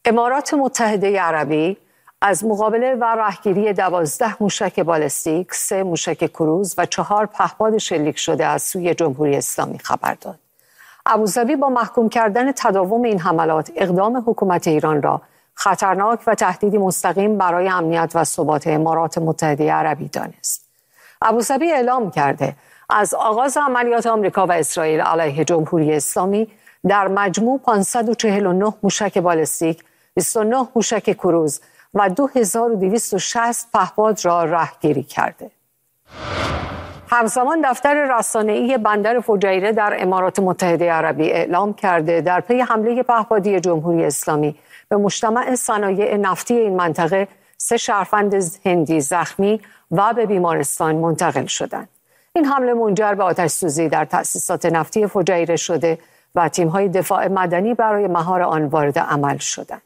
امارات متحده عربی از مقابله و رهگیری 12 موشک بالستیک، 3 موشک کروز و 4 پهپاد شلیک شده از سوی جمهوری اسلامی خبر داد. ابوظبی با محکوم کردن تداوم این حملات اقدام حکومت ایران را خطرناک و تهدیدی مستقیم برای امنیت و ثبات امارات متحده عربی دانست. ابوظبی اعلام کرده از آغاز عملیات آمریکا و اسرائیل علیه جمهوری اسلامی در مجموع 549 موشک بالستیک، 29 موشک کروز و 2260 پهپاد را رهگیری کرده. همزمان دفتر رسانه‌ای بندر فجیره در امارات متحده عربی اعلام کرده در پی حمله پهپادی جمهوری اسلامی به مجتمع صنایع نفتی این منطقه 3 شهروند هندی زخمی و به بیمارستان منتقل شدند. این حمله منجر به آتش‌سوزی در تأسیسات نفتی فجیره شده و تیم‌های دفاع مدنی برای مهار آن وارد عمل شدند.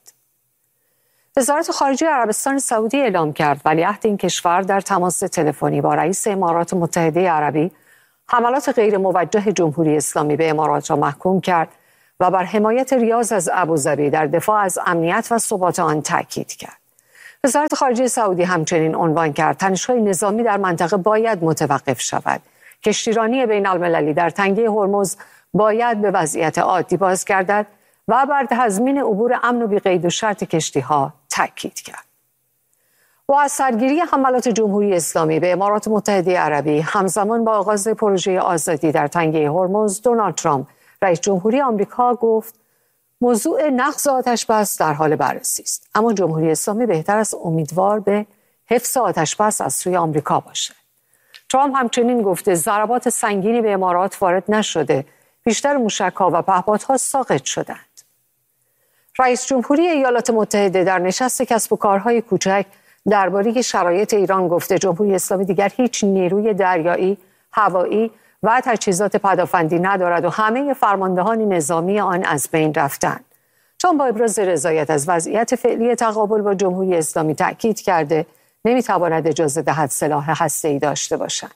وزارت خارجه عربستان سعودی اعلام کرد ولیعهد این کشور در تماس تلفنی با رئیس امارات متحده عربی حملات غیر موجه جمهوری اسلامی به امارات را محکوم کرد و بر حمایت ریاض از ابوظبی در دفاع از امنیت و ثبات آن تاکید کرد. وزارت خارجه سعودی همچنین عنوان کرد تنش‌های نظامی در منطقه باید متوقف شود. کشتیرانی بین المللی در تنگه هرمز باید به وضعیت عادی بازگردد و بر تضمین عبور امن و بی‌قید و شرط کشتی‌ها تاکید کرد. با از سرگیری حملات جمهوری اسلامی به امارات متحده عربی همزمان با آغاز پروژه آزادی در تنگه هرمز، دونالد ترامپ رئیس جمهوری آمریکا گفت موضوع نقض آتش‌بس در حال بررسی است، اما جمهوری اسلامی بهتر است امیدوار به حفظ آتش‌بس از سوی آمریکا باشد. ترامپ همچنین گفته ضربات سنگینی به امارات وارد نشده، بیشتر موشک‌ها و پهپادها ساقط شدند. رئیس جمهوری ایالات متحده در نشست کسب و کارهای کوچک درباره شرایط ایران گفته جمهوری اسلامی دیگر هیچ نیروی دریایی، هوایی و تجهیزات پدافندی ندارد و همه فرماندهان نظامی آن از بین رفتند. چون با ابراز رضایت از وضعیت فعلی تقابل با جمهوری اسلامی تأکید کرده نمیتواند اجازه دهد سلاح هسته‌ای داشته باشند.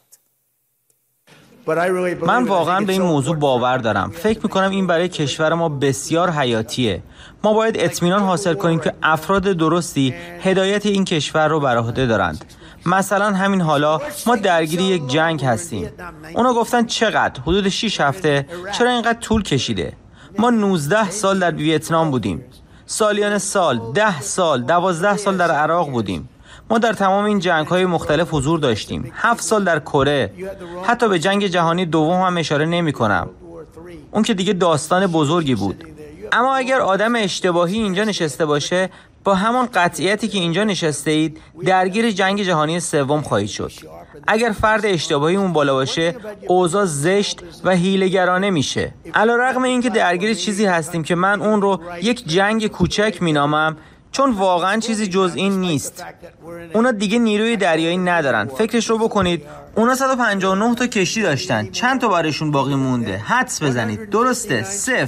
من واقعا به این موضوع باور دارم. فکر میکنم این برای کشور ما بسیار حیاتیه. ما باید اطمینان حاصل کنیم که افراد درستی هدایت این کشور رو بر عهده دارند. مثلا همین حالا ما درگیر یک جنگ هستیم. اونا گفتن چقدر؟ حدود 6 هفته. چرا اینقدر طول کشیده؟ ما 19 سال در ویتنام بودیم. سالیان سال، 10 سال، 12 سال در عراق بودیم. ما در تمام این جنگ‌های مختلف حضور داشتیم. 7 سال در کره. حتی به جنگ جهانی دوم هم اشاره نمی‌کنم. اون که دیگه داستان بزرگی بود. اما اگر آدم اشتباهی اینجا نشسته باشه، با همان قطعیتی که اینجا نشسته اید درگیر جنگ جهانی سوم خواهید شد. اگر فرد اشتباهی اون بالا باشه، اوضاع زشت و حیله‌گرانه میشه. علیرغم اینکه درگیر چیزی هستیم که من اون رو یک جنگ کوچک مینامم، چون واقعا چیزی جز این نیست. اونا دیگه نیروی دریایی ندارن. فکرش رو بکنید، اونا 159 تا کشتی داشتن. چند تا برشون باقی مونده؟ حدس بزنید. درسته، 0.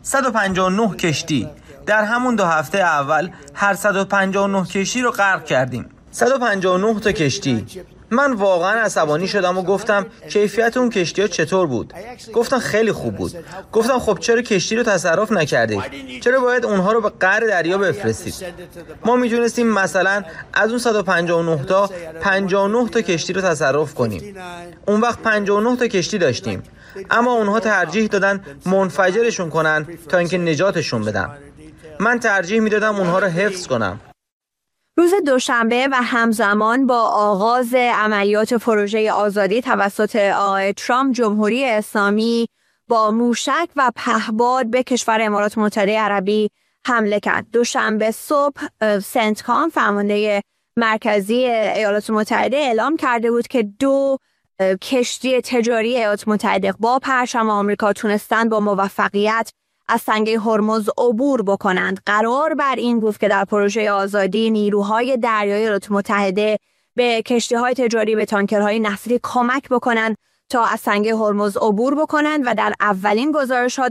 159 کشتی. در همون 2 هفته اول هر 159 کشتی رو غرق کردیم. 159 تا کشتی. من واقعا عصبانی شدم و گفتم کیفیت اون کشتی‌ها چطور بود؟ گفتن خیلی خوب بود. گفتم خب چرا کشتی رو تصرف نکردید؟ چرا باید اونها رو به قعر دریا بفرستید؟ ما میتونستیم مثلا از اون 159 تا 59 تا کشتی رو تصرف کنیم. اون وقت 59 تا کشتی داشتیم. اما اونها ترجیح دادن منفجرشون کنن تا اینکه نجاتشون بدن. من ترجیح میدادم اونها رو حفظ کنم. روز دوشنبه و همزمان با آغاز عملیات پروژه آزادی توسط آقای ترامپ، جمهوری اسلامی با موشک و پهپاد به کشور امارات متحده عربی حمله کرد. دوشنبه صبح سنتکام، فرمانده مرکزی ایالات متحده، اعلام کرده بود که 2 کشتی تجاری ایالات متحده با پرچم آمریکا تونستند با موفقیت از تنگه هرمز عبور بکنند. قرار بر این بود که در پروژه آزادی نیروهای دریایی ایالات متحده به کشتی‌های تجاری، به تانکرهای نفتی کمک بکنند تا از تنگه هرمز عبور بکنند و در اولین گزارش‌ها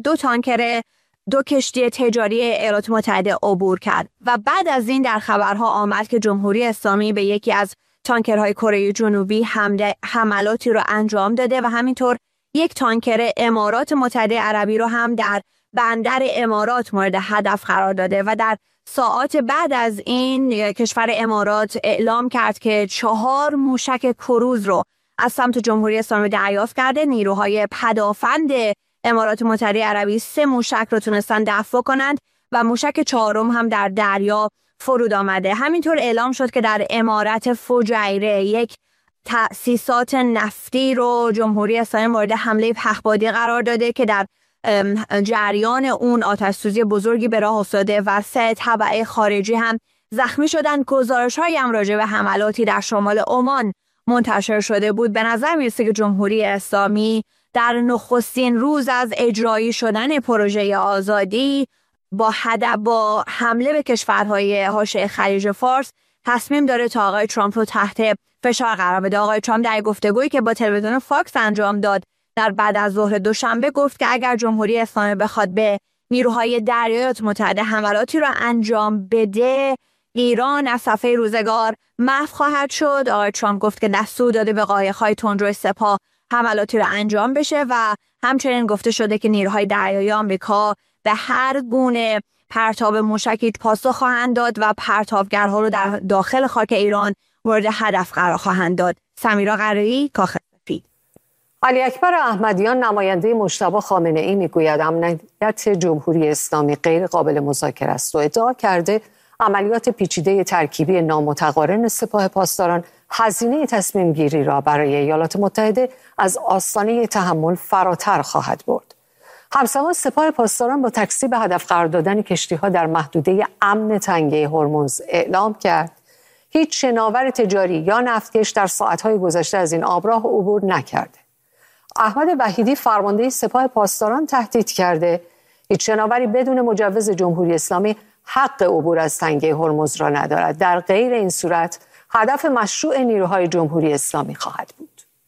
2 کشتی تجاری ایالات متحده عبور کرد و بعد از این در خبرها آمد که جمهوری اسلامی به یکی از تانکرهای کره جنوبی حملاتی رو انجام داده و همینطور یک تانکر امارات متحده عربی رو هم در بندر امارات مورد هدف قرار داده و در ساعات بعد از این کشور امارات اعلام کرد که 4 موشک کروز رو از سمت جمهوری اسلامی دریافت کرده. نیروهای پدافند امارات متحده عربی 3 موشک رو تونستن دفع کنند و موشک 4م هم در دریا فرود آمده. همینطور اعلام شد که در امارت فجیره یک تأسیسات نفتی رو جمهوری اسلامی مورد حمله پهپادی قرار داده که در جریان اون آتش‌سوزی بزرگی به راه افتاده و 3 تبع خارجی هم زخمی شدن. گزارش‌هایی هم راجع به حملاتی در شمال عمان منتشر شده بود. به نظر میرسه که جمهوری اسلامی در نخستین روز از اجرایی شدن پروژه آزادی با حمله به کشورهای حاشیه خلیج فارس تصمیم داره تا آقای ترامپ رو تحت فشار قرار بده. آقای ترامپ در گفتگویی که با تلویزیون فاکس انجام داد در بعد از ظهر دوشنبه گفت که اگر جمهوری اسلامی بخواد به نیروهای دریایی ایالات متحده حملاتی را انجام بده، ایران از صفحه روزگار محو خواهد شد. آقای ترامپ گفت که دستور داده به قایق‌های تندروی سپاه حملاتی را انجام بشه و همچنین گفته شده که نیروهای دریایی آمریکا به هر گونه پرتاب موشکی پاسخ خواهند داد و پرتابگرها رو در داخل خاک ایران مورد هدف قرار خواهند داد. سمیرا قرایی، کاخ سفید. علی اکبر احمدیان نماینده مجتبی خامنه‌ای میگوید امنیت جمهوری اسلامی غیر قابل مذاکره است و ادعا کرده عملیات پیچیده ترکیبی نامتقارن سپاه پاسداران هزینه تصمیم گیری را برای ایالات متحده از آستانه تحمل فراتر خواهد برد. همزمان سپاه پاسداران با تکذیب هدف قرار دادن کشتی‌ها در محدوده امن تنگه هرمز اعلام کرد هیچ شناور تجاری یا نفتکش در ساعت‌های گذشته از این آبراه عبور نکرده. احمد وحیدی فرمانده سپاه پاسداران تهدید کرده هیچ شناوری بدون مجوز جمهوری اسلامی حق عبور از تنگه هرمز را ندارد. در غیر این صورت هدف مشروع نیروهای جمهوری اسلامی خواهد بود.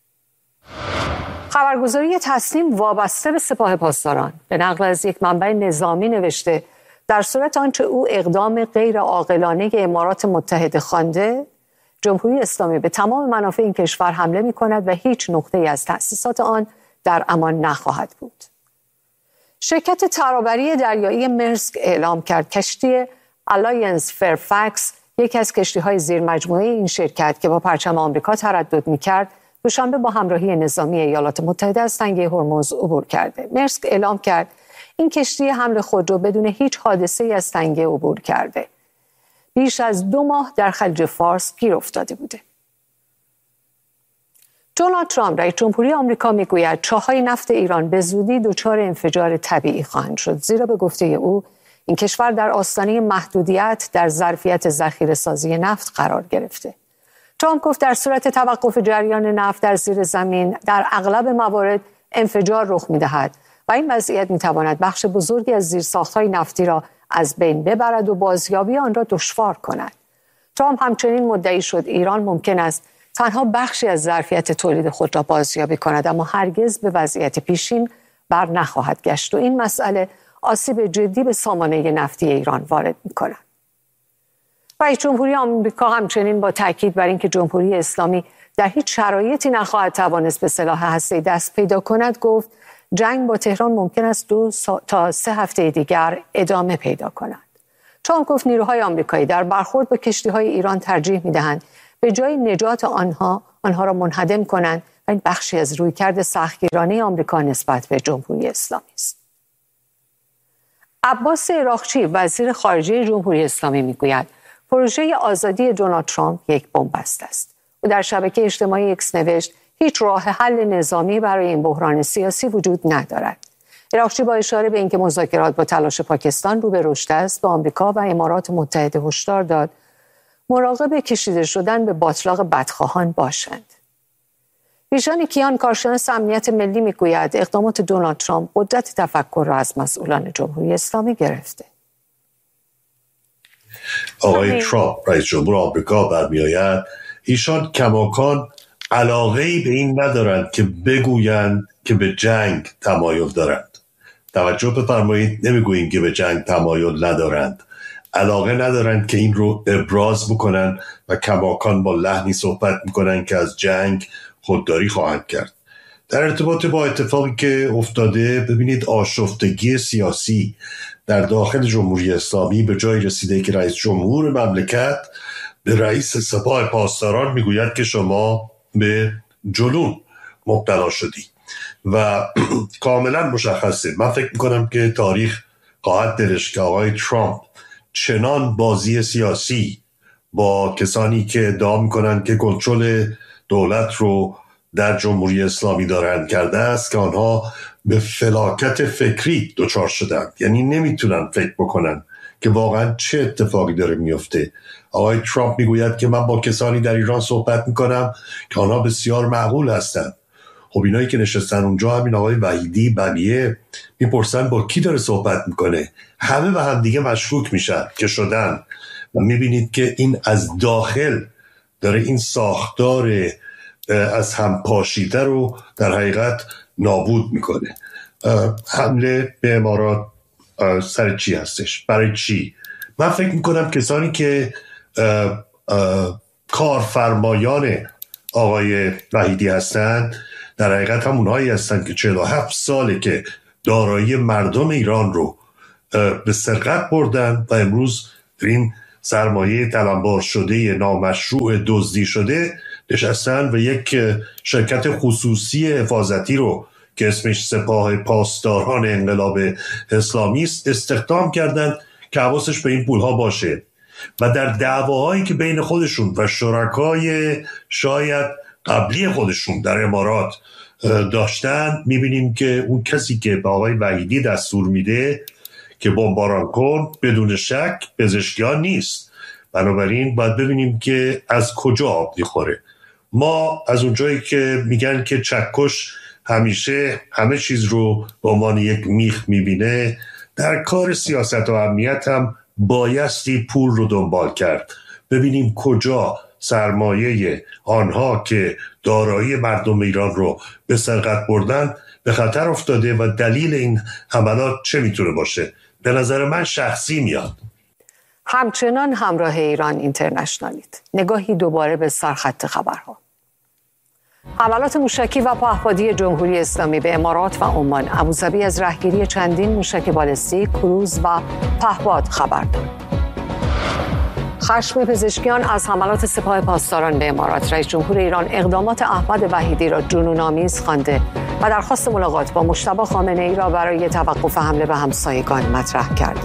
خبرگزاری تسنیم وابسته به سپاه پاسداران به نقل از یک منبع نظامی نوشته در صورت آنچه او اقدام غیر عاقلانه امارات متحده خوانده، جمهوری اسلامی به تمام منافع این کشور حمله می کند و هیچ نقطه‌ای از تأسیسات آن در امان نخواهد بود. شرکت ترابری دریایی مرسک اعلام کرد کشتی الاینس فرفکس، یکی از کشتی‌های زیرمجموعه این شرکت که با پرچم آمریکا تردد می‌کرد، دوشنبه با همراهی نظامی ایالات متحده از تنگه هرمز عبور کرده. مرسک اعلام کرد این کشتی حمل خودرو بدون هیچ حادثه‌ای از تنگه عبور کرده. بیش از 2 ماه در خلیج فارس گیر افتاده بوده. دونالد ترامپ رئیس جمهوری آمریکا میگوید چاهای نفت ایران به زودی دچار انفجار طبیعی خواهند شد، زیرا به گفته او این کشور در آستانه محدودیت در ظرفیت ذخیره‌سازی نفت قرار گرفته. ترامپ گفت در صورت توقف جریان نفت در زیر زمین در اغلب موارد انفجار رخ می‌دهد و این وضعیت می‌تواند بخش بزرگی از زیرساخت‌های نفتی را از بین ببرد و بازیابی آن را دشوار کند. ترامپ همچنین مدعی شد ایران ممکن است تنها بخشی از ظرفیت تولید خود را بازیابی کند اما هرگز به وضعیت پیشین بر نخواهد گشت و این مسئله آسیب جدی به سامانه نفتی ایران وارد می‌کند. رئیس جمهوری آمریکا همچنین با تاکید بر اینکه جمهوری اسلامی در هیچ شرایطی نخواهد توانست به سلاح هسته‌ای دست پیدا کند گفت جنگ با تهران ممکن است 2 تا 3 هفته دیگر ادامه پیدا کند. ترامپ گفت نیروهای آمریکایی در برخورد با کشتی‌های ایران ترجیح می‌دهند به جای نجات آنها را منهدم کنند و این بخشی از رویکرد سختگیرانه آمریکا نسبت به جمهوری اسلامی است. عباس عراقچی وزیر خارجه جمهوری اسلامی میگوید پروژه آزادی دونالد ترامپ یک بن‌بست است. او در شبکه اجتماعی اکس نوشت هیچ راه حل نظامی برای این بحران سیاسی وجود ندارد. عراقچی با اشاره به اینکه مذاکرات با تلاش پاکستان رو به رشد است، به آمریکا و امارات متحده هشدار داد مراقب کشیده شدن به باطلاق بدخواهان باشند. ویژن کیان کارشناس امنیت ملی میگوید اقدامات دونالد ترامپ قدرت تفکر را از مسئولان جمهوری اسلامی گرفته. آقای ترامپ رئیس جمهور آمریکا برمی‌آید ایشان کماکان علاقه‌ای به این ندارند که بگویند که به جنگ تمایل دارند. توجه بفرمایید، نمیگوییم که به جنگ تمایل ندارند، علاقه ندارند که این رو ابراز بکنن و کماکان با لحنی صحبت میکنن که از جنگ خودداری خواهند کرد. در ارتباط با اتفاقی که افتاده، ببینید آشفتگی سیاسی در داخل جمهوری اسلامی به جای رسیده که رئیس جمهور مملکت به رئیس سپاه پاسداران میگوید که شما به جنون مبتلا شدی و کاملا مشخصه. من فکر میکنم که تاریخ خواهد دلش که آقای ترامپ چنان بازی سیاسی با کسانی که ادعا میکنن که کنترل دولت رو در جمهوری اسلامی دارند کرده است که آنها به فلاکت فکری دچار شدن، یعنی نمیتونن فکر بکنن که واقعا چه اتفاقی داره میفته. آقای ترامپ میگوید که من با کسانی در ایران صحبت میکنم که آنها بسیار معقول هستند. خب اینایی که نشستن اونجا، همین آقای وحیدی، بقیه، میپرسن با کی داره صحبت میکنه. همه به هم دیگه مشکوک میشن که شدن و میبینید که این از داخل داره این ساختار از هم پاشیده رو در حقیقت نابود میکنه. حمله به امارات سر چی هستش؟ برای چی؟ من فکر میکنم کسانی که کارفرمایان آقای وحیدی هستند در حقیقت همونهایی هستند که 47 ساله که دارایی مردم ایران رو به سرقت بردن و امروز این سرمایه تلمبار شده نامشروع دزدی شده نشستن و یک شرکت خصوصی حفاظتی رو که اسمش سپاه پاسداران انقلاب اسلامی است استخدام کردن که حواسش به این پولها باشه و در دعواهایی که بین خودشون و شرکای شاید قبلی خودشون در امارات داشتن، میبینیم که اون کسی که به آقای وحیدی دستور میده که بمباران کن بدون شک پزشکیان نیست. بنابراین باید ببینیم که از کجا آب میخوره. ما از اونجایی که میگن که چکش همیشه همه چیز رو به عنوان یک میخ میبینه، در کار سیاست و امنیت هم بایستی پول رو دنبال کرد. ببینیم کجا سرمایه آنها که دارایی مردم ایران رو به سرقت بردن به خطر افتاده و دلیل این حملات چه میتونه باشه. به نظر من شخصی میاد. همچنان همراه ایران اینترنشنالیت. نگاهی دوباره به سرخط خبرها. حملات موشکی و پهپادی جمهوری اسلامی به امارات و عمان. ابوظبی از رهگیری چندین موشک بالستیک، کروز و پهپاد خبر داد. خشم پزشکیان از حملات سپاه پاسداران به امارات. رئیس جمهور ایران اقدامات احمد وحیدی را جنون‌آمیز خوانده و درخواست ملاقات با مجتبی خامنه‌ای را برای توقف حمله به همسایگان مطرح کرد.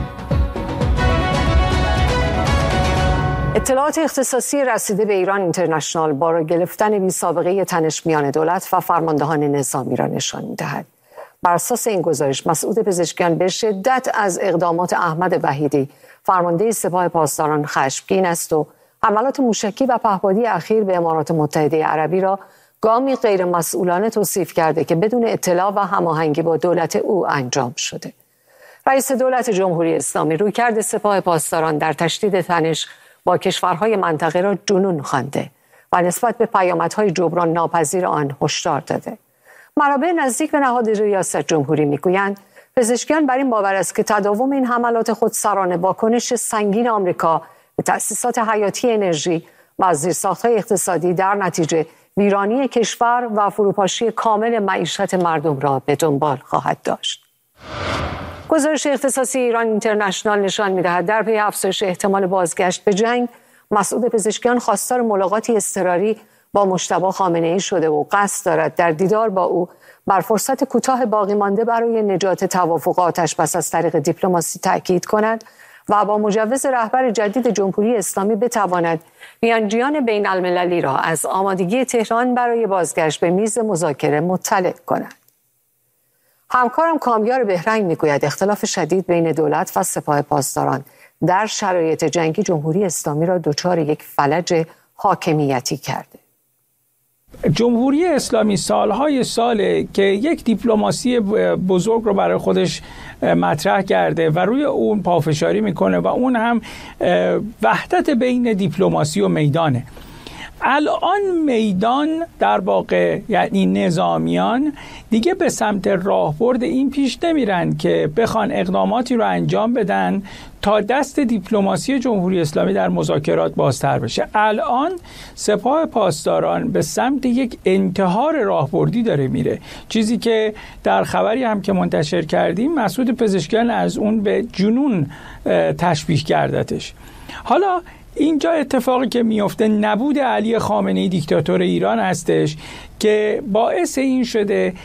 اطلاعات اختصاصی رسیده به ایران اینترنشنال بار گرفتن بی‌سابقه تنش میان دولت و فرماندهان نظامی را نشان می‌دهد. بر اساس این گزارش مسعود پزشکیان به شدت از اقدامات احمد وحیدی فرمانده سپاه پاسداران خشمگین است و حملات موشکی و پهپادی اخیر به امارات متحده عربی را گامی غیر مسئولانه توصیف کرده که بدون اطلاع و هماهنگی با دولت او انجام شده. رئیس دولت جمهوری اسلامی رویکرد سپاه پاسداران در تشدید تنش با کشورهای منطقه را جنون خوانده و نسبت به پیامدهای جبران ناپذیر آن هشدار داده. منابع نزدیک به نهاد ریاست جمهوری میگویند پزشکیان بر این باور است که تداوم این حملات خودسرانه واکنش سنگین آمریکا به تأسیسات حیاتی انرژی و زیرساخت‌های اقتصادی در نتیجه ویرانی کشور و فروپاشی کامل معیشت مردم را به دنبال خواهد داشت. گزارش اختصاصی ایران اینترنشنال نشان می‌دهد در پی افزایش احتمال بازگشت به جنگ، مسعود پزشکیان خواستار ملاقاتی اضطراری با مجتبی خامنه‌ای شده و قصد دارد در دیدار با او بر فرصت کوتاه باقی مانده برای نجات توافق آتش‌بس از طریق دیپلماسی تأکید کند و با مجوز رهبر جدید جمهوری اسلامی بتواند میانجیان بین المللی را از آمادگی تهران برای بازگشت به میز مذاکره مطلع کند. همکارم کامیار بهرنگ میگوید اختلاف شدید بین دولت و سپاه پاسداران در شرایط جنگی جمهوری اسلامی را دچار یک فلج حاکمیتی کرده. جمهوری اسلامی سالهای ساله که یک دیپلماسی بزرگ رو برای خودش مطرح کرده و روی اون پافشاری میکنه و اون هم وحدت بین دیپلماسی و میدانه. الان میدان در واقع یعنی نظامیان دیگه به سمت راهبرد این پیش نمیرن که بخوان اقداماتی رو انجام بدن تا دست دیپلماسی جمهوری اسلامی در مذاکرات بازتر بشه. الان سپاه پاسداران به سمت یک انتحار راهبردی داره میره، چیزی که در خبری هم که منتشر کردیم مسعود پزشکیان از اون به جنون تشبیه کردتش. حالا اینجا اتفاقی که میفته نبود علی خامنه‌ای دیکتاتور ایران هستش که باعث این شده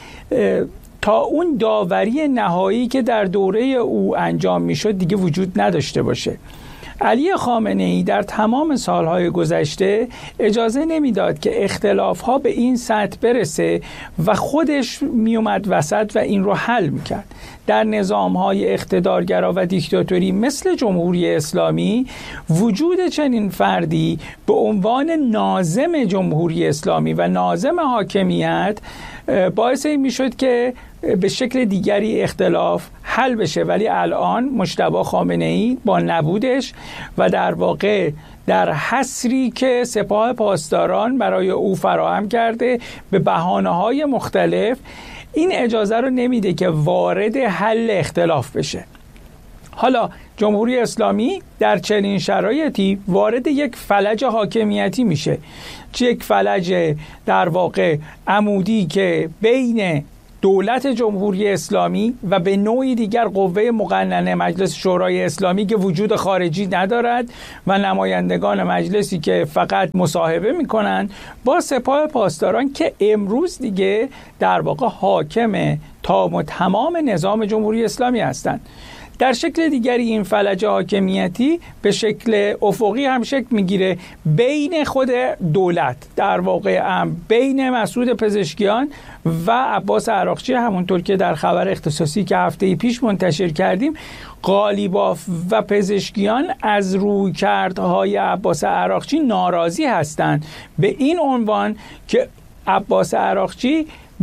تا اون داوری نهایی که در دوره او انجام میشد دیگه وجود نداشته باشه. علی خامنه‌ای در تمام سالهای گذشته اجازه نمیداد که اختلافها به این سطح برسه و خودش میومد وسط و این رو حل میکرد. در نظامهای اقتدارگرا و دیکتاتوری مثل جمهوری اسلامی وجود چنین فردی به عنوان ناظم جمهوری اسلامی و ناظم حاکمیت باعث این میشد که به شکل دیگری اختلاف حل بشه، ولی الان مجتبی خامنه‌ای با نبودش و در واقع در حصری که سپاه پاسداران برای او فراهم کرده به بهانه‌های مختلف این اجازه رو نمیده که وارد حل اختلاف بشه. حالا جمهوری اسلامی در چنین شرایطی وارد یک فلج حاکمیتی میشه، یک فلج در واقع عمودی که بین دولت جمهوری اسلامی و به نوعی دیگر قوه مقننه مجلس شورای اسلامی که وجود خارجی ندارد و نمایندگان مجلسی که فقط مصاحبه میکنن با سپاه پاسداران که امروز دیگه در واقع حاکم تام و تمام نظام جمهوری اسلامی هستند. در شکل دیگری این فلج حاکمیتی به شکل افقی هم شکل میگیره بین خود دولت، در واقع بین مسعود پزشکیان و عباس عراقچی، همونطور که در خبر اختصاصی که هفته پیش منتشر کردیم قالیباف و پزشکیان از رویکردهای عباس عراقچی ناراضی هستند به این عنوان که عباس عراقچی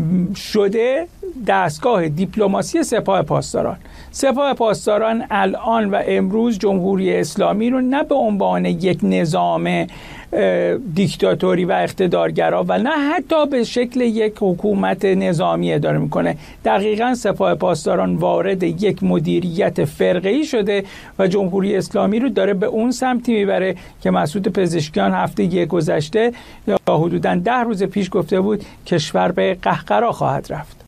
شده دستگاه دیپلماسی سپاه پاسداران. سپاه پاسداران الان و امروز جمهوری اسلامی رو نه به عنوان یک نظام دیکتاتوری و اقتدارگرا و نه حتی به شکل یک حکومت نظامی اداره میکنه. دقیقاً سپاه پاسداران وارد یک مدیریت فرقه‌ای شده و جمهوری اسلامی رو داره به اون سمتی میبره که مسعود پزشکیان هفته گذشته یا حدوداً 10 روز پیش گفته بود کشور به قهقرا خواهد رفت.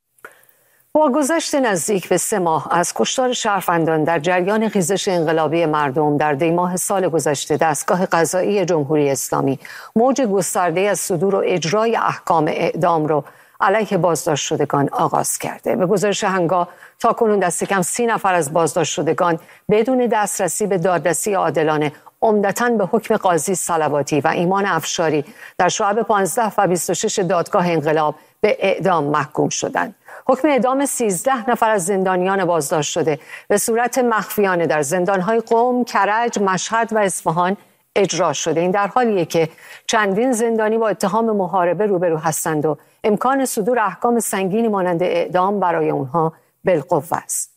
با گذشت نزدیک به 3 ماه از کشتار شهروندان در جریان خیزش انقلابی مردم در دی ماه سال گذشته، دستگاه قضایی جمهوری اسلامی موج گسترده از صدور و اجرای احکام اعدام را علیه بازداشت شدگان آغاز کرده. به گزارش هنگا تاکنون دست کم 30 نفر از بازداشت شدگان بدون دسترسی به دادرسی عادلانه عمدتاً به حکم قاضی صلواتی و ایمان افشاری در شعب 15 و 26 دادگاه انقلاب به اعدام محکوم شدند. حکم اعدام 13 نفر از زندانیان بازداشت شده به صورت مخفیانه در زندان‌های قم، کرج، مشهد و اصفهان اجرا شده. این در حالیه که چندین زندانی با اتهام محاربه روبرو هستند و امکان صدور احکام سنگینی مانند اعدام برای اونها بالقوه است.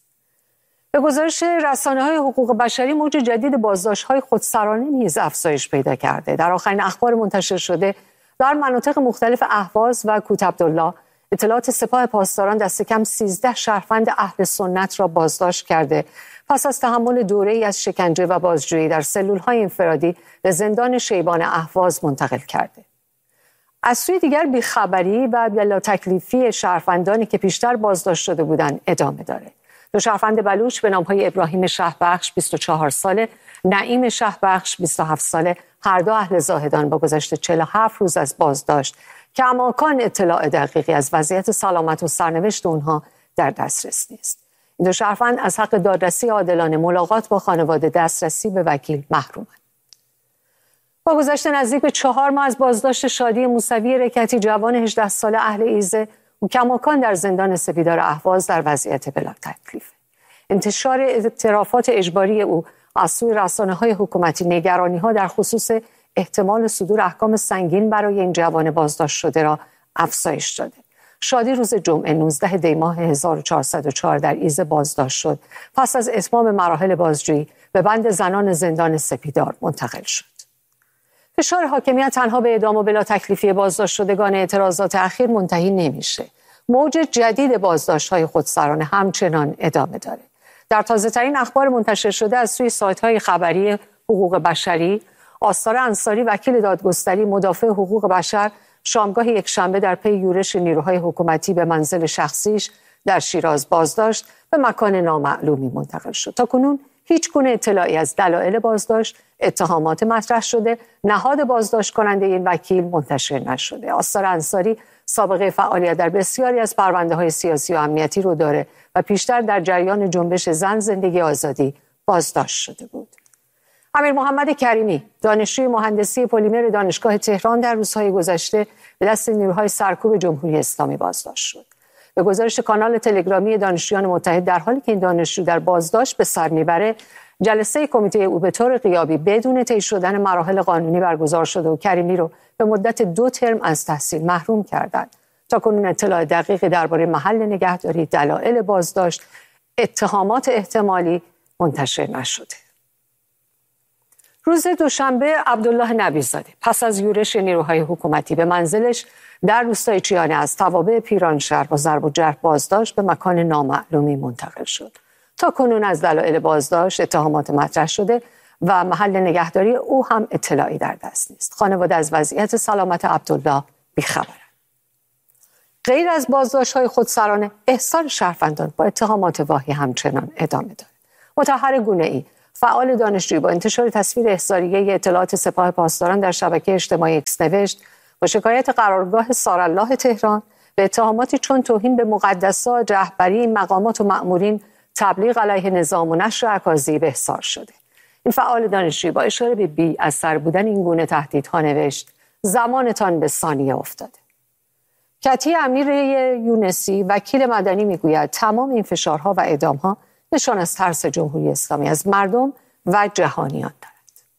به گزارش رسانه‌های حقوق بشری موج جدید بازداشت‌های خودسرانه نیز افزایش پیدا کرده. در آخرین اخبار منتشر شده در مناطق مختلف اهواز و کوت عبدالله، اطلاعات سپاه پاسداران دست کم 13 شهروند اهل سنت را بازداشت کرده پس از تحمل دوره‌ای از شکنجه و بازجویی در سلول‌های انفرادی به زندان شیبان اهواز منتقل کرده. از سوی دیگر بیخبری و بلا تکلیفی شهروندانی که پیشتر بازداشت شده بودند ادامه داره. 2 شهروند بلوچ به نام‌های ابراهیم شهبخش 24 ساله، نعیم شهبخش 27 ساله، هر دو اهل زاهدان با گذشت 47 روز از بازداشت که کماکان اطلاع دقیقی از وضعیت سلامت و سرنوشت اونها در دسترس نیست. این 2 شهروند از حق دادرسی عادلانه، ملاقات با خانواده، دسترسی به وکیل محرومند. با گذشت نزدیک به 4 ماه از بازداشت شادی موسوی رکتی جوان 18 ساله اهل ایزه و کماکان در زندان سپیدار اهواز در وضعیت بلا تکلیف. انتشار اعترافات اجباری او از سوی رسانه‌های حکومتی نگرانی‌ها در خصوص احتمال صدور احکام سنگین برای این جوان بازداشت شده را افزایش داده. شادی روز جمعه 19 دی ماه 1404 در ایزه بازداشت شد. پس از اتمام مراحل بازجویی به بند زنان زندان سپیدار منتقل شد. فشار حاکمیت تنها به اعدام و بلا تکلیفی بازداشت شدگان اعتراضات اخیر منتهی نمیشه. موج جدید بازداشت‌های خودسرانه همچنان ادامه داره. در تازه‌ترین اخبار منتشر شده از سوی سایت‌های خبری حقوق بشری، آستار انصاری وکیل دادگستری مدافع حقوق بشر شامگاه یکشنبه در پی یورش نیروهای حکومتی به منزل شخصیش در شیراز بازداشت به مکان نامعلومی منتقل شد. تاکنون هیچ گونه اطلاعی از دلایل بازداشت، اتهامات مطرح شده، نهاد بازداشت کننده این وکیل منتشر نشده. آستار انصاری سابقه فعالیت در بسیاری از پرونده‌های سیاسی و امنیتی رو داره و پیشتر در جریان جنبش زن زندگی آزادی بازداشت شده بود. امیر محمد کریمی، دانشجوی مهندسی پلیمر دانشگاه تهران، در روزهای گذشته به دست نیروهای سرکوب جمهوری اسلامی بازداشت شد. به گزارش کانال تلگرامی دانشجویان متحد، در حالی که این دانشجو در بازداشت به سر میبره، جلسه کمیته او به طور غیابی بدون طی شدن مراحل قانونی برگزار شده و کریمی رو به مدت 2 ترم از تحصیل محروم کردند. تاکنون اطلاع دقیقی درباره محل نگهداری، دلایل بازداشت، اتهامات احتمالی منتشر نشده. روز دوشنبه عبدالله نبیزاده پس از یورش نیروهای حکومتی به منزلش در روستای چیانه از توابع پیرانشهر با ضرب و جرح بازداشت به مکان نامعلومی منتقل شد. تا کنون از دلایل بازداشت، اتهامات مطرح شده و محل نگهداری او هم اطلاعی در دست نیست. خانواده از وضعیت سلامت عبدالله بی‌خبرند. غیر از بازداشت‌های خودسرانه، احضار شهروندان با اتهامات واهی همچنان ادامه دارد. مطهر گونه‌ای، فعال دانشجویی، با انتشار تصویر احضاریه اطلاعات سپاه پاسداران در شبکه اجتماعی اکس نوشت: با شکایت قرارگاه سارالله تهران به اتهاماتی چون توهین به مقدسات، رهبری مقامات و مأمورین، تبلیغ علیه نظام و نشر اکاذیب احضار شده. این فعال دانشجویی با اشاره به بی اثر بودن این گونه تهدیدها نوشت: زمانتان به ثانیه افتاده. کتی امیر یونسی، وکیل مدنی، میگوید تمام این فشارها و اعدامها نشان از ترس جمهوری اسلامی از مردم و جهانیان دارد.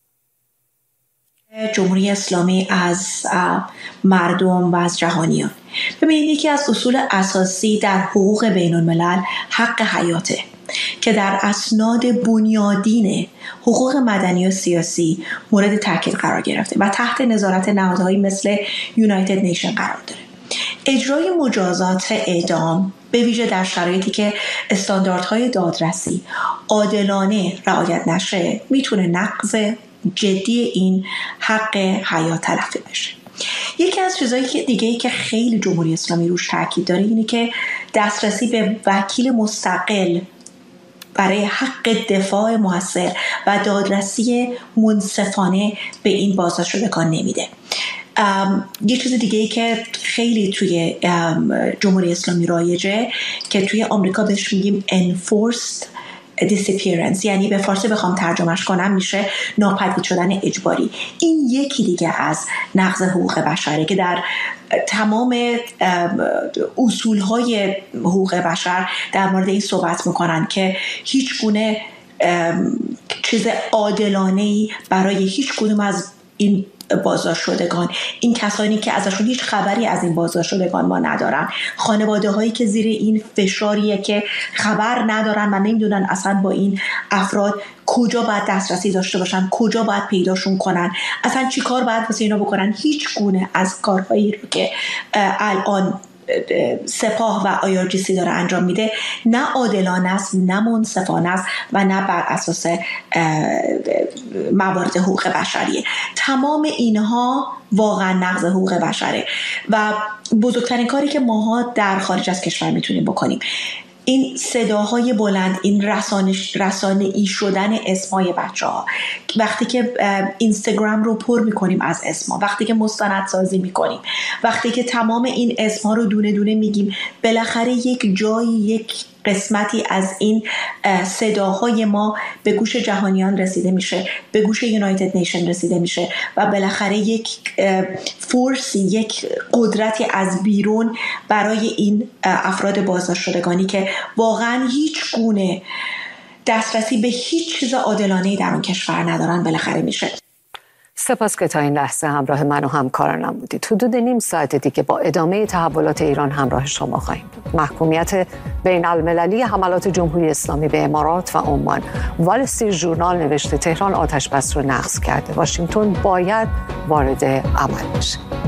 جمهوری اسلامی از مردم و از جهانیان. ببینید، یکی از اصول اساسی در حقوق بین الملل حق حیاته که در اسناد بنیادین حقوق مدنی و سیاسی مورد تاکید قرار گرفته و تحت نظارت نهادهایی مثل یونایتد نیشن قرار داره. اجرای مجازات اعدام به ویژه در شرایطی که استانداردهای دادرسی عادلانه رعایت نشه میتونه نقض جدی این حق حیات تلقی بشه. یکی از چیزایی که دیگه‌ای که خیلی جمهوری اسلامی روش تاکید داره اینه که دسترسی به وکیل مستقل برای حق دفاع موثر و دادرسی منصفانه به این بازداشت شدگان نمیده. یه چیز دیگه‌ای که خیلی توی جمهوری اسلامی رایجه که توی آمریکا بهش میگیم enforced disappearance، یعنی به فارسی بخوام ترجمهش کنم میشه ناپدید شدن اجباری. این یکی دیگه از نقض حقوق بشره که در تمام اصولهای حقوق بشر در مورد این صحبت میکنن که هیچ گونه چیز عادلانه‌ای برای هیچ کدوم از این بازداشت شدگان، این کسانی که ازشون هیچ خبری از این بازداشت شدگان ما ندارن، خانواده هایی که زیر این فشاریه که خبر ندارن و نمیدونن اصلا با این افراد کجا باید دسترسی داشته باشن، کجا باید پیداشون کنن، اصلا چی کار باید واسه اینا بکنن. هیچ گونه از کارهایی رو که الان سپاه و IRGC داره انجام میده نه عادلانه است، نه منصفانه است و نه بر اساس موارد حقوق بشریه. تمام اینها واقعا نقض حقوق بشره و بزرگترین کاری که ماها در خارج از کشور میتونیم بکنیم این صداهای بلند، این رسانه‌ای شدن اسمای بچه‌ها. وقتی که اینستاگرام رو پر میکنیم از اسما، وقتی که مستندسازی میکنیم، وقتی که تمام این اسما رو دونه دونه میگیم، بالاخره یک جایی، یک قسمتی از این صداهای ما به گوش جهانیان رسیده میشه، به گوش یونایتد نیشن رسیده میشه و بالاخره یک فورسی، یک قدرتی از بیرون برای این افراد بازداشت شدگانی که واقعا هیچ گونه دسترسی به هیچ چیز عادلانه‌ای در اون کشور ندارن بالاخره میشه. سپاس که تا این لحظه همراه من و همکارانم بودید. حدود نیم ساعت دیگه با ادامه تحولات ایران همراه شما خواهیم بود. محکومیت بین المللی حملات جمهوری اسلامی به امارات و عمان. وال استریت ژورنال نوشته تهران آتش بس رو نقض کرده. واشنگتن باید وارد عمل بشه.